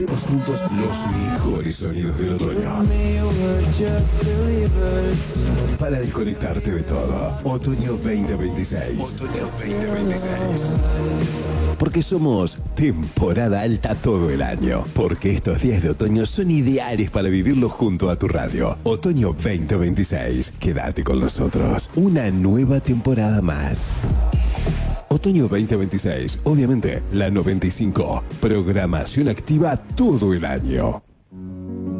Juntos los mejores sonidos del otoño. Para desconectarte de todo. Otoño 2026. Otoño 2026. Porque somos temporada alta todo el año. Porque estos días de otoño son ideales para vivirlos junto a tu radio. Otoño 2026. Quédate con nosotros. Una nueva temporada más. Otoño 2026, obviamente, la 95. Programación activa todo el año.